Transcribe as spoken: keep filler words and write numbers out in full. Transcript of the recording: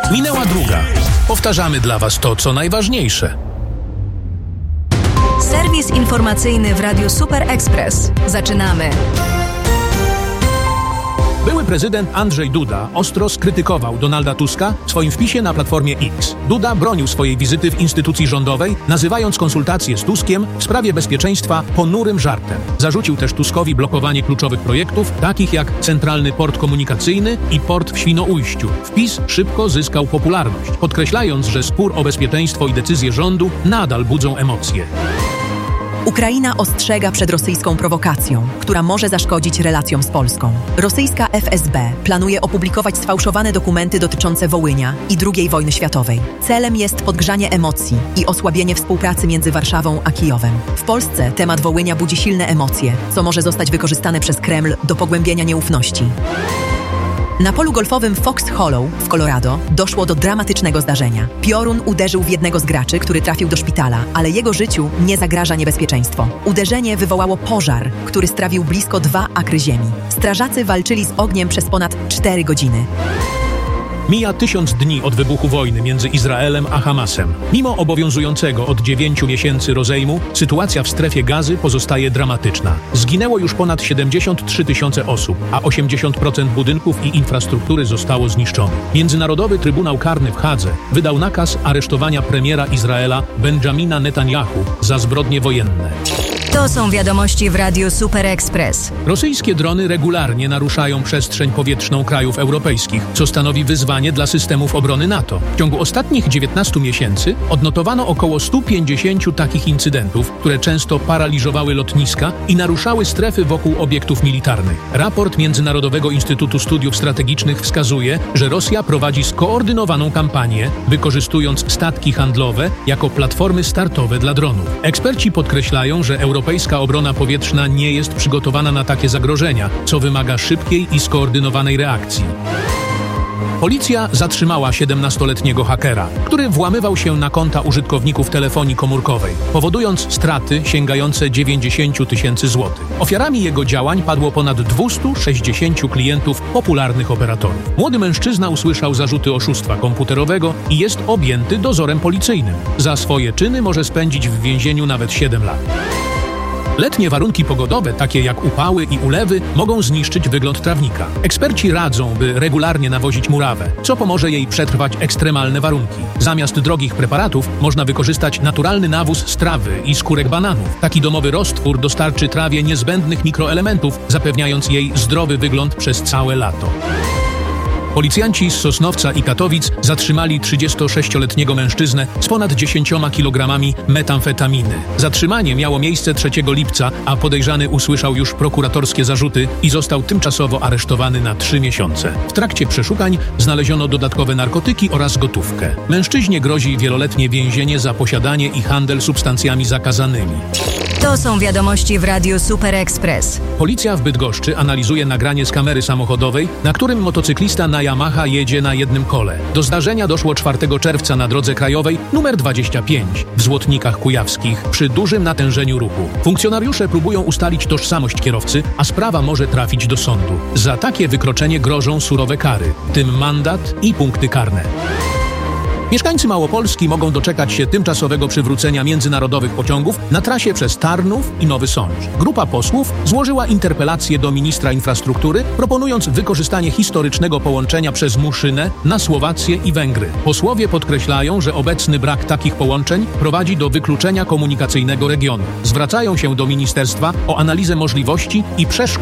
Minęła druga. Powtarzamy dla Was to, co najważniejsze. Serwis informacyjny w Radiu Super Express. Zaczynamy. Były prezydent Andrzej Duda ostro skrytykował Donalda Tuska w swoim wpisie na Platformie X. Duda bronił swojej wizyty w instytucji rządowej, nazywając konsultacje z Tuskiem w sprawie bezpieczeństwa ponurym żartem. Zarzucił też Tuskowi blokowanie kluczowych projektów, takich jak Centralny Port Komunikacyjny i port w Świnoujściu. Wpis szybko zyskał popularność, podkreślając, że spór o bezpieczeństwo i decyzje rządu nadal budzą emocje. Ukraina ostrzega przed rosyjską prowokacją, która może zaszkodzić relacjom z Polską. Rosyjska F S B planuje opublikować sfałszowane dokumenty dotyczące Wołynia i drugiej wojny światowej. Celem jest podgrzanie emocji i osłabienie współpracy między Warszawą a Kijowem. W Polsce temat Wołynia budzi silne emocje, co może zostać wykorzystane przez Kreml do pogłębienia nieufności. Na polu golfowym Fox Hollow w Colorado doszło do dramatycznego zdarzenia. Piorun uderzył w jednego z graczy, który trafił do szpitala, ale jego życiu nie zagraża niebezpieczeństwo. Uderzenie wywołało pożar, który strawił blisko dwa akry ziemi. Strażacy walczyli z ogniem przez ponad cztery godziny. Mija tysiąc dni od wybuchu wojny między Izraelem a Hamasem. Mimo obowiązującego od dziewięciu miesięcy rozejmu, sytuacja w strefie Gazy pozostaje dramatyczna. Zginęło już ponad siedemdziesiąt trzy tysiące osób, a osiemdziesiąt procent budynków i infrastruktury zostało zniszczonych. Międzynarodowy Trybunał Karny w Hadze wydał nakaz aresztowania premiera Izraela Benjamina Netanyahu za zbrodnie wojenne. To są wiadomości w Radiu Super Express. Rosyjskie drony regularnie naruszają przestrzeń powietrzną krajów europejskich, co stanowi wyzwanie dla systemów obrony NATO. W ciągu ostatnich dziewiętnastu miesięcy odnotowano około stu pięćdziesięciu takich incydentów, które często paraliżowały lotniska i naruszały strefy wokół obiektów militarnych. Raport Międzynarodowego Instytutu Studiów Strategicznych wskazuje, że Rosja prowadzi skoordynowaną kampanię, wykorzystując statki handlowe jako platformy startowe dla dronów. Eksperci podkreślają, że Europejska obrona powietrzna nie jest przygotowana na takie zagrożenia, co wymaga szybkiej i skoordynowanej reakcji. Policja zatrzymała siedemnastoletniego hakera, który włamywał się na konta użytkowników telefonii komórkowej, powodując straty sięgające dziewięćdziesięciu tysięcy złotych. Ofiarami jego działań padło ponad dwustu sześćdziesięciu klientów popularnych operatorów. Młody mężczyzna usłyszał zarzuty oszustwa komputerowego i jest objęty dozorem policyjnym. Za swoje czyny może spędzić w więzieniu nawet siedem lat. Letnie warunki pogodowe, takie jak upały i ulewy, mogą zniszczyć wygląd trawnika. Eksperci radzą, by regularnie nawozić murawę, co pomoże jej przetrwać ekstremalne warunki. Zamiast drogich preparatów można wykorzystać naturalny nawóz z trawy i skórek bananów. Taki domowy roztwór dostarczy trawie niezbędnych mikroelementów, zapewniając jej zdrowy wygląd przez całe lato. Policjanci z Sosnowca i Katowic zatrzymali trzydziestosześcioletniego mężczyznę z ponad dziesięcioma kilogramami metamfetaminy. Zatrzymanie miało miejsce trzeciego lipca, a podejrzany usłyszał już prokuratorskie zarzuty i został tymczasowo aresztowany na trzy miesiące. W trakcie przeszukań znaleziono dodatkowe narkotyki oraz gotówkę. Mężczyźnie grozi wieloletnie więzienie za posiadanie i handel substancjami zakazanymi. To są wiadomości w Radiu Super Express. Policja w Bydgoszczy analizuje nagranie z kamery samochodowej, na którym motocyklista na Yamaha jedzie na jednym kole. Do zdarzenia doszło czwartego czerwca na drodze krajowej numer dwadzieścia pięć w Złotnikach Kujawskich przy dużym natężeniu ruchu. Funkcjonariusze próbują ustalić tożsamość kierowcy, a sprawa może trafić do sądu. Za takie wykroczenie grożą surowe kary, w tym mandat i punkty karne. Mieszkańcy Małopolski mogą doczekać się tymczasowego przywrócenia międzynarodowych pociągów na trasie przez Tarnów i Nowy Sącz. Grupa posłów złożyła interpelację do ministra infrastruktury, proponując wykorzystanie historycznego połączenia przez Muszynę na Słowację i Węgry. Posłowie podkreślają, że obecny brak takich połączeń prowadzi do wykluczenia komunikacyjnego regionu. Zwracają się do ministerstwa o analizę możliwości i przeszkód